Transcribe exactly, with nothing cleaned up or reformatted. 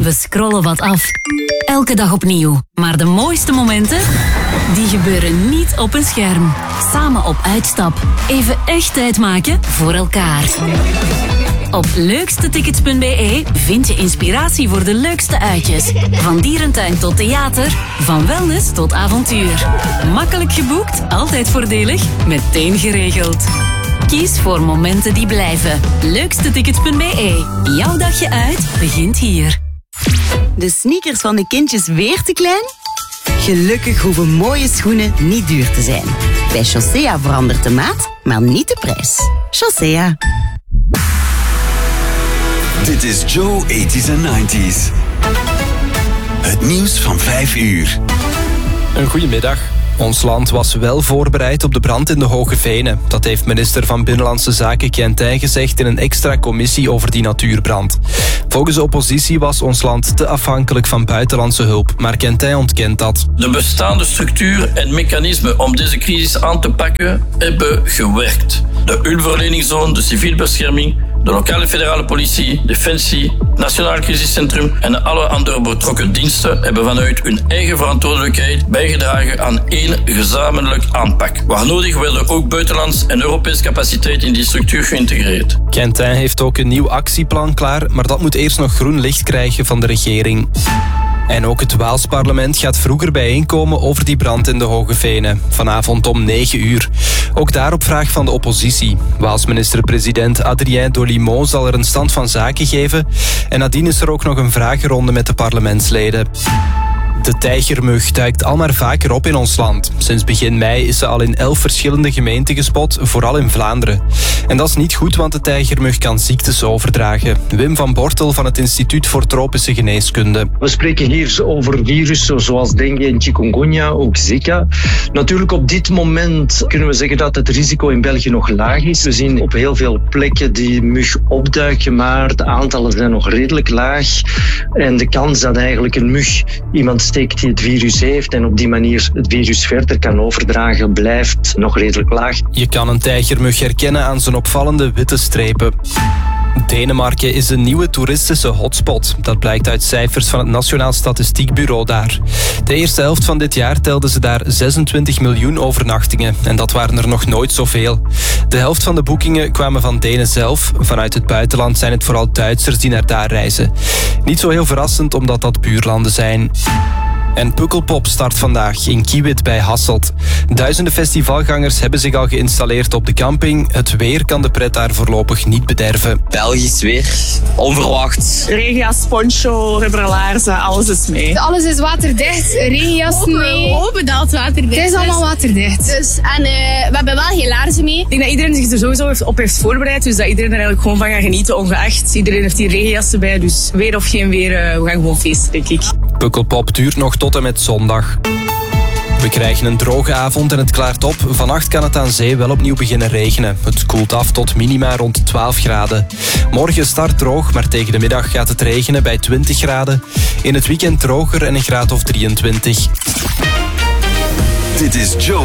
We scrollen wat af. Elke dag opnieuw. Maar de mooiste momenten, die gebeuren niet op een scherm. Samen op uitstap. Even echt tijd maken voor elkaar. Op leukstetickets punt b e vind je inspiratie voor de leukste uitjes. Van dierentuin tot theater, van wellness tot avontuur. Makkelijk geboekt, altijd voordelig, meteen geregeld. Kies voor momenten die blijven. leukstetickets punt b e. Jouw dagje uit begint hier. De sneakers van de kindjes weer te klein? Gelukkig hoeven mooie schoenen niet duur te zijn. Bij Chaussea verandert de maat, maar niet de prijs. Chaussea. Dit is Joe eighties en nineties. Het nieuws van vijf uur. Een goedemiddag. Ons land was wel voorbereid op de brand in de Hoge Venen. Dat heeft minister van Binnenlandse Zaken Quentin gezegd in een extra commissie over die natuurbrand. Volgens de oppositie was ons land te afhankelijk van buitenlandse hulp, maar Quentin ontkent dat. De bestaande structuur en mechanismen om deze crisis aan te pakken hebben gewerkt. De hulpverleningszone, de civiele bescherming, de lokale federale politie, Defensie, Nationaal Crisiscentrum en alle andere betrokken diensten hebben vanuit hun eigen verantwoordelijkheid bijgedragen aan één gezamenlijk aanpak. Waar nodig werden ook buitenlands en Europees capaciteit in die structuur geïntegreerd. Quentin heeft ook een nieuw actieplan klaar, maar dat moet eerst nog groen licht krijgen van de regering. En ook het Waals parlement gaat vroeger bijeenkomen over die brand in de Hoge Venen. Vanavond om negen uur. Ook daar op vraag van de oppositie. Waals minister-president Adrien Dolimon zal er een stand van zaken geven. En nadien is er ook nog een vragenronde met de parlementsleden. De tijgermug duikt al maar vaker op in ons land. Sinds begin mei is ze al in elf verschillende gemeenten gespot, vooral in Vlaanderen. En dat is niet goed, want de tijgermug kan ziektes overdragen. Wim van Bortel van het Instituut voor Tropische Geneeskunde. We spreken hier over virussen zoals dengue en chikungunya, ook Zika. Natuurlijk op dit moment kunnen we zeggen dat het risico in België nog laag is. We zien op heel veel plekken die mug opduiken, maar de aantallen zijn nog redelijk laag. En de kans dat eigenlijk een mug iemand steekt die het virus heeft en op die manier het virus verder kan overdragen, blijft nog redelijk laag. Je kan een tijgermug herkennen aan zijn opvallende witte strepen. Denemarken is een nieuwe toeristische hotspot. Dat blijkt uit cijfers van het Nationaal Statistiekbureau daar. De eerste helft van dit jaar telden ze daar zesentwintig miljoen overnachtingen. En dat waren er nog nooit zoveel. De helft van de boekingen kwamen van Denen zelf. Vanuit het buitenland zijn het vooral Duitsers die naar daar reizen. Niet zo heel verrassend, omdat dat buurlanden zijn. En Pukkelpop start vandaag in Kiewit bij Hasselt. Duizenden festivalgangers hebben zich al geïnstalleerd op de camping. Het weer kan de pret daar voorlopig niet bederven. Belgisch weer, onverwacht. Regenjas, poncho, rubberlaarzen, alles is mee. Alles is waterdicht, regenjas mee. We hopen dat het waterdicht is. Het is allemaal waterdicht. Dus, en uh, we hebben wel geen laarzen mee. Ik denk dat iedereen zich er sowieso op heeft voorbereid, dus dat iedereen er eigenlijk gewoon van gaat genieten, ongeacht. Iedereen heeft die regenjassen bij, dus weer of geen weer, uh, we gaan gewoon feesten, denk ik. Pukkelpop duurt nog tot en met zondag. We krijgen een droge avond en het klaart op. Vannacht kan het aan zee wel opnieuw beginnen regenen. Het koelt af tot minima rond twaalf graden. Morgen start droog, maar tegen de middag gaat het regenen bij twintig graden. In het weekend droger en een graad of drieëntwintig. Dit is Joe